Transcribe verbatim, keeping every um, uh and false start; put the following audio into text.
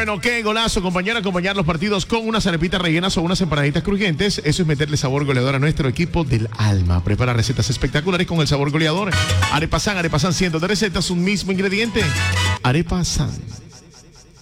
Bueno, qué golazo, compañero, acompañar los partidos con unas arepitas rellenas o unas empanaditas crujientes. Eso es meterle sabor goleador a nuestro equipo del alma. Prepara recetas espectaculares con el sabor goleador. Arepa San, Arepa San, cientos de recetas, un mismo ingrediente. Arepa San.